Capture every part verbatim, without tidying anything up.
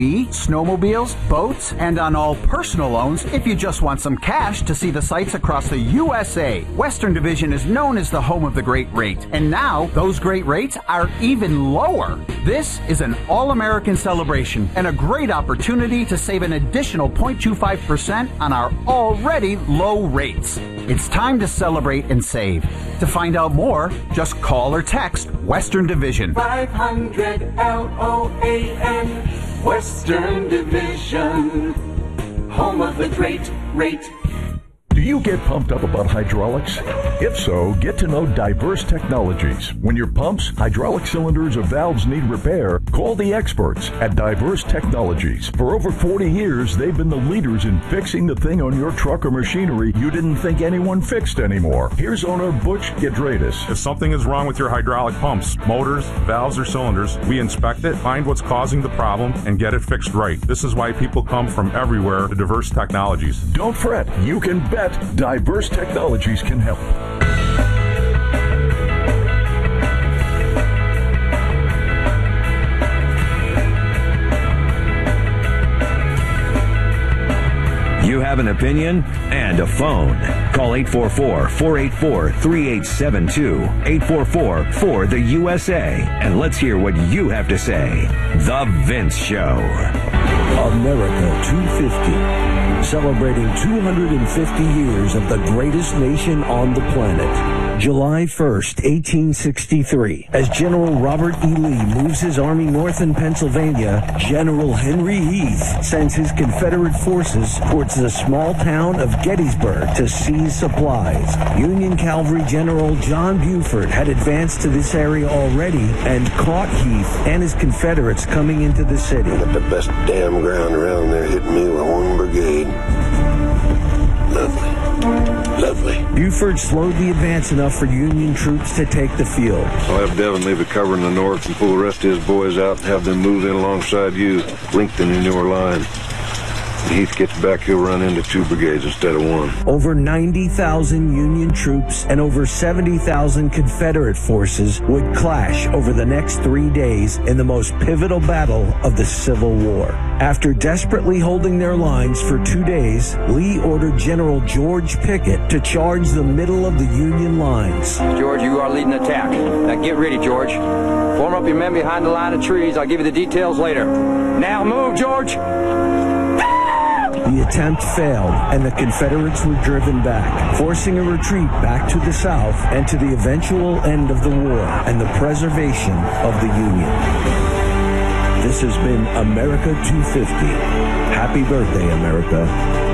snowmobiles, boats, and on all personal loans if you just want some cash to see the sights across the U S A. Western Division is known as the home of the great rate, and now those great rates are even lower. This is an all-American celebration and a great opportunity to save an additional zero point two five percent on our already low rates. It's time to celebrate and save. To find out more, just call or text Western Division. five hundred L O A N Western Division, home of the great rate. Do you get pumped up about hydraulics? If so, get to know Diverse Technologies. When your pumps, hydraulic cylinders, or valves need repair, call the experts at Diverse Technologies. For over forty years, they've been the leaders in fixing the thing on your truck or machinery you didn't think anyone fixed anymore. Here's owner Butch Gidradis. If something is wrong with your hydraulic pumps, motors, valves, or cylinders, we inspect it, find what's causing the problem, and get it fixed right. This is why people come from everywhere to Diverse Technologies. Don't fret. You can bet Diverse Technologies can help. You have an opinion and a phone. Call eight four four, four eight four, three eight seven two, eight four four, four the U S A, and let's hear what you have to say. The Vince Show. America two fifty, celebrating two hundred fifty years of the greatest nation on the planet. July first, eighteen sixty-three. As General Robert E. Lee moves his army north in Pennsylvania, General Henry Heath sends his Confederate forces towards the small town of Gettysburg to seize supplies. Union Cavalry General John Buford had advanced to this area already and caught Heath and his Confederates coming into the city. Got the best damn ground around there hitting me with one brigade. Lovely. Lovely. Buford slowed the advance enough for Union troops to take the field. I'll have Devin leave a cover in the north and pull the rest of his boys out and have them move in alongside you, lengthening your line. When Heath gets back, he'll run into two brigades instead of one. Over ninety thousand Union troops and over seventy thousand Confederate forces would clash over the next three days in the most pivotal battle of the Civil War. After desperately holding their lines for two days, Lee ordered General George Pickett to charge the middle of the Union lines. George, you are leading attack. Now get ready, George. Form up your men behind the line of trees. I'll give you the details later. Now move, George! The attempt failed, and the Confederates were driven back, forcing a retreat back to the South and to the eventual end of the war and the preservation of the Union. This has been America two fifty. Happy birthday, America.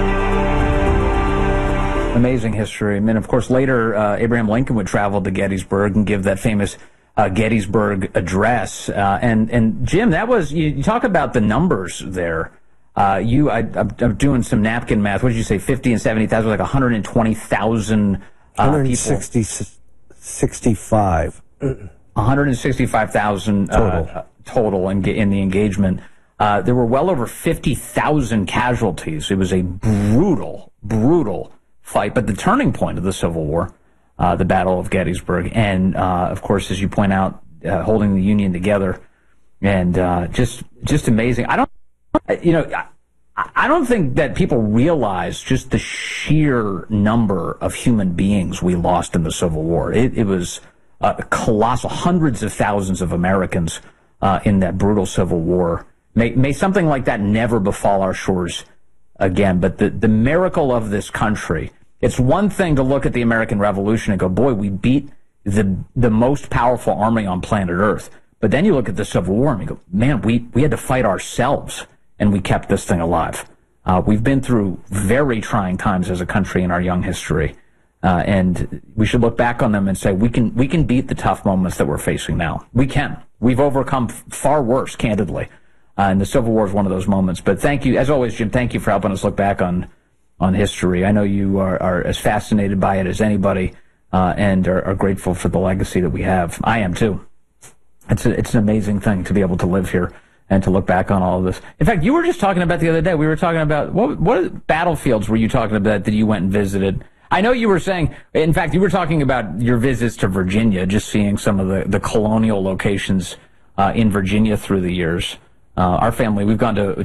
Amazing history. I mean, of course, later uh, Abraham Lincoln would travel to Gettysburg and give that famous uh, Gettysburg Address. Uh, and, and, Jim, that was, you, you talk about the numbers there. Uh, you, I, I'm, I'm doing some napkin math. What did you say? Fifty and seventy thousand, like one hundred twenty thousand uh, one hundred sixty, people. sixty-five. one hundred sixty-five thousand total, uh, total in, in the engagement. Uh, there were well over fifty thousand casualties. It was a brutal, brutal fight. But the turning point of the Civil War, uh, the Battle of Gettysburg, and uh, of course, as you point out, uh, holding the Union together, and uh, just, just amazing. I don't. You know, I don't think that people realize just the sheer number of human beings we lost in the Civil War. It, it was uh, colossal. Hundreds of thousands of Americans uh, in that brutal Civil War. May, may something like that never befall our shores again. But the, the miracle of this country, it's one thing to look at the American Revolution and go, boy, we beat the the most powerful army on planet Earth. But then you look at the Civil War and you go, man, we, we had to fight ourselves. And we kept this thing alive. Uh, we've been through very trying times as a country in our young history, uh, and we should look back on them and say we can we can beat the tough moments that we're facing now. We can. We've overcome far worse, candidly, uh, and the Civil War is one of those moments. But thank you, as always, Jim. Thank you for helping us look back on on history. I know you are, are as fascinated by it as anybody, uh, and are, are grateful for the legacy that we have. I am too. It's a, it's an amazing thing to be able to live here and to look back on all of this. In fact, you were just talking about the other day, we were talking about, what what battlefields were you talking about that you went and visited? I know you were saying, in fact, you were talking about your visits to Virginia, just seeing some of the, the colonial locations uh, in Virginia through the years. Uh, our family, we've gone to